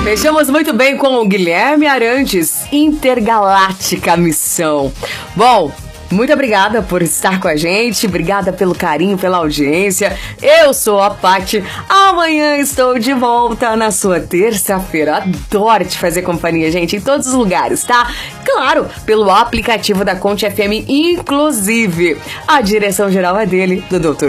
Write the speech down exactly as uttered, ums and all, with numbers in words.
Fechamos muito bem com o Guilherme Arantes, Intergaláctica Missão. Bom, muito obrigada por estar com a gente, obrigada pelo carinho, pela audiência. Eu sou a Paty, amanhã estou de volta na sua terça-feira. Adoro te fazer companhia, gente, em todos os lugares, tá? Claro, pelo aplicativo da Conte F M, inclusive. A direção geral é dele, do doutor